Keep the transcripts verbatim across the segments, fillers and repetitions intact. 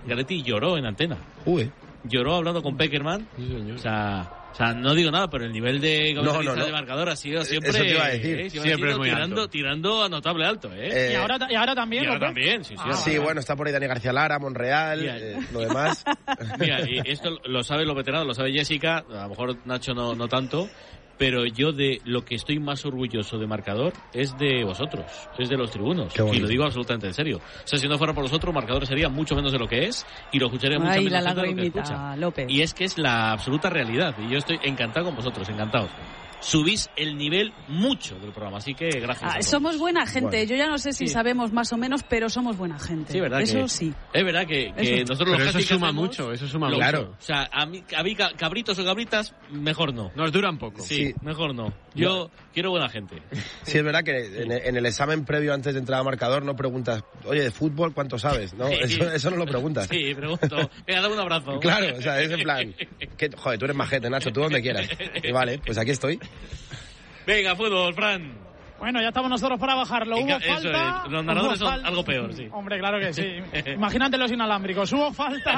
Galletti lloró en antena. Uy. Lloró hablando con Pekerman. Sí, señor. O sea, o sea, no digo nada, pero el nivel de no, no, no. de marcador ha sido siempre... Eso te iba a decir. Eh, siempre es muy tirando, alto. tirando a notable alto, ¿eh? Eh, ¿Y, ahora, ¿Y ahora también? y ahora ¿o qué? también, sí, sí. Ah, sí, bueno, está por ahí Dani García Lara, Monreal, Mira, eh, lo demás. Mira, y esto lo saben los veteranos, lo sabe Jessica, a lo mejor Nacho no, no tanto, pero yo de lo que estoy más orgulloso de marcador es de vosotros, es de los tribunos. Y lo digo absolutamente en serio. O sea, si no fuera por vosotros, marcador sería mucho menos de lo que es y lo escucharía mucho Ay, menos la gente de lo que lagrimita, escucha. López. Y es que es la absoluta realidad. Y yo estoy encantado con vosotros, encantados. Subís el nivel mucho del programa, así que gracias. Ah, a somos buena gente. Bueno. Yo ya no sé si Sí. sabemos más o menos, pero somos buena gente. Sí, verdad Eso que, sí. Es verdad que, que Eso. nosotros Pero los eso casi que suma hacemos, mucho, eso suma lo- mucho. Claro. O sea, a mí, a mí ca- cabritos o cabritas, mejor no. Nos duran poco. Sí, Sí. mejor no. Yo quiero buena gente. Sí, es verdad que en, en el examen previo antes de entrar a marcador no preguntas, oye, de fútbol, ¿cuánto sabes? No, Sí. eso, eso no lo preguntas. Sí, pregunto. Venga, dame un abrazo. Claro, o sea, es en plan, que, joder, tú eres majete, Nacho, tú donde quieras. Y vale, pues aquí estoy. Venga, fútbol, Fran. Bueno, ya estamos nosotros para bajarlo. Hubo Venga, eso falta. es. Los narradores hubo son fal- algo peor, sí. Hombre, claro que sí. Imagínate los inalámbricos. Hubo falta.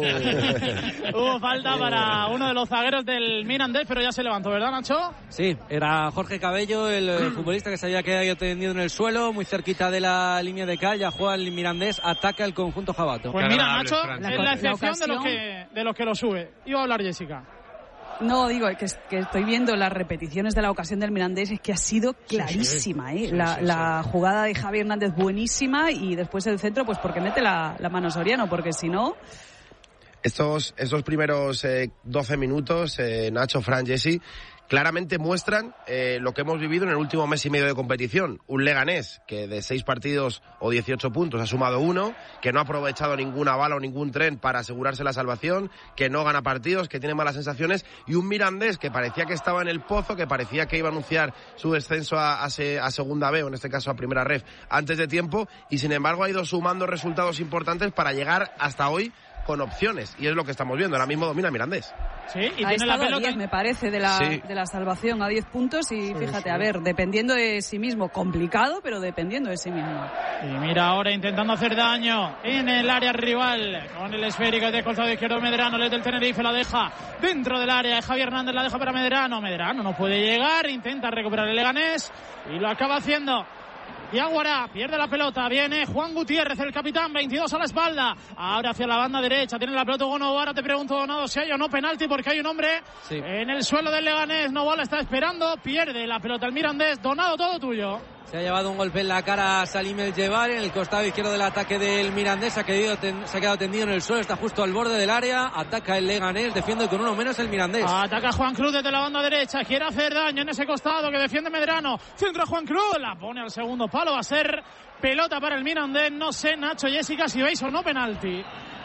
Hubo falta para uno de los zagueros del Mirandés, pero ya se levantó, ¿verdad, Nacho? Sí, era Jorge Cabello, el eh, futbolista que se había quedado tendido en el suelo, muy cerquita de la línea de cal. Ya juega el Mirandés, ataca el conjunto jabato. Pues Qué mira, agradable, Nacho, Fran. es La la co- la excepción de los, ocasión. que, de los que lo sube. Iba a hablar Jessica. No, digo que, que estoy viendo las repeticiones de la ocasión del Mirandés, es que ha sido clarísima, ¿eh? Sí, la, sí, sí. la jugada de Javi Hernández buenísima y después el centro, pues porque mete la, la mano Soriano, porque si no... Estos, estos primeros eh, doce minutos, eh, Nacho, Fran, Jessy, claramente muestran eh, lo que hemos vivido en el último mes y medio de competición. Un Leganés que de seis partidos o dieciocho puntos ha sumado uno, que no ha aprovechado ninguna bala o ningún tren para asegurarse la salvación, que no gana partidos, que tiene malas sensaciones, y un Mirandés que parecía que estaba en el pozo, que parecía que iba a anunciar su descenso a, a, se, a segunda B, o en este caso a primera ref, antes de tiempo, y sin embargo ha ido sumando resultados importantes para llegar hasta hoy con opciones, y es lo que estamos viendo. Ahora mismo domina Mirandés. Sí, y ha tiene estado la a pelota. diez, me parece, de la, Sí. de la salvación, a diez puntos y fíjate, a ver, dependiendo de sí mismo, complicado, pero dependiendo de sí mismo. Y mira ahora intentando hacer daño en el área rival con el esférico de costado izquierdo Medrano, el del Tenerife la deja dentro del área, Javier Hernández la deja para Medrano, Medrano no puede llegar, intenta recuperar el Leganés y lo acaba haciendo. Diaguara pierde la pelota, viene Juan Gutiérrez, el capitán, veintidós a la espalda, ahora hacia la banda derecha, tiene la pelota Hugo Novoa. Ahora te pregunto, Donado, si hay o no penalti, porque hay un hombre Sí. en el suelo del Leganés. Novoa la está esperando, pierde la pelota el Mirandés. Donado, todo tuyo. Se ha llevado un golpe en la cara a Salim El Jebari en el costado izquierdo del ataque del Mirandés. Se ha, quedado, ten, se ha quedado tendido en el suelo, está justo al borde del área. Ataca el Leganés, defiende con uno menos el Mirandés. Ataca Juan Cruz desde la banda derecha, quiere hacer daño en ese costado que defiende Medrano. Centra Juan Cruz, la pone al segundo palo, va a ser pelota para el Mirandés. No sé, Nacho, Jessica, si veis o no penalti.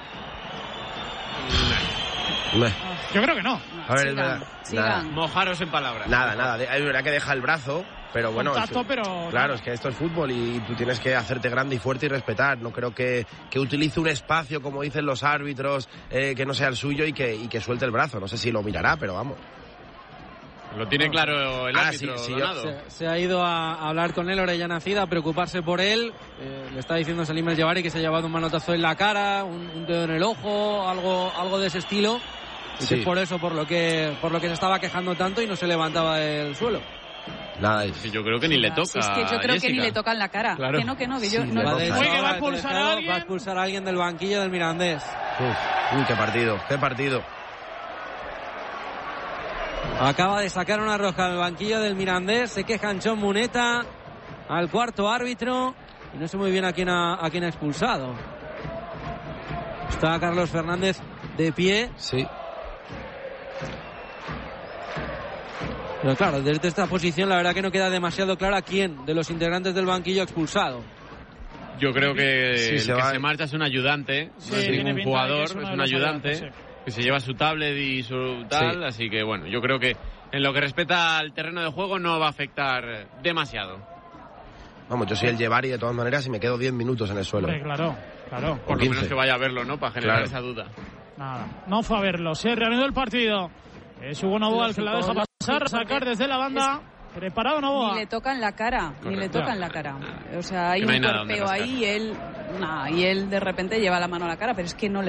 Yo creo que no. A ver, es Sigan, verdad. sigan. Nada. Mojaros en palabras. Nada, nada, de- es verdad que deja el brazo, pero bueno... Contacto, es- pero- Claro, es que esto es fútbol y tú tienes que hacerte grande y fuerte y respetar. No creo que, que utilice un espacio, como dicen los árbitros, eh, que no sea el suyo y que, y que suelte el brazo. No sé si lo mirará, pero vamos. Lo tiene claro el Ah, árbitro, sí, sí, yo- Donado. Se, se ha ido a, a hablar con él, Orellana Nacida, a preocuparse por él. Eh, le está diciendo Salim El Jebari que se ha llevado un manotazo en la cara, un, un dedo en el ojo, algo, algo de ese estilo. Y Sí. que es por eso, por lo que, por lo que se estaba quejando tanto y no se levantaba del suelo. Nada, es... Sí, yo creo que ni le toca. Si es que yo creo que ni Jessica. le toca en la cara. Claro. Que no, que no, que yo Sí, no le Va, va de a hecho, dejar. Oye, que va a el expulsar colegiado a alguien. va a expulsar a alguien del banquillo del Mirandés. Uf, uy, qué partido, qué partido. Acaba de sacar una roja del banquillo del Mirandés. Se queja Anchón Muneta al cuarto árbitro. Y no sé muy bien a quién ha, a quién ha expulsado. Está Carlos Fernández de pie. Sí. Pero claro, desde esta posición la verdad que no queda demasiado clara quién de los integrantes del banquillo ha expulsado. Yo creo que Sí, el se que va. se marcha es un ayudante, Sí, no es tiene ningún pinta de que jugador, es es uno de un los ayudante ayudantes, sí. que se lleva su tablet y su tal, Sí. así que bueno, yo creo que en lo que respecta al terreno de juego no va a afectar demasiado. Vamos, yo soy el Jebari de todas maneras y me quedo diez minutos en el suelo. Hombre, claro, claro. Por lo quince. menos que vaya a verlo, ¿no? Para generar Claro. esa duda. Nada, no fue a verlo. Se reanudó el partido. Es Hugo Novoa el que la deja pasar, sacar desde la banda. Preparado Novoa. Ni le toca en la cara, ni le Correcto. toca en la cara. O sea, hay Que no hay un nada donde golpeo rascar. ahí y él, nah, y él de repente lleva la mano a la cara, pero es que no le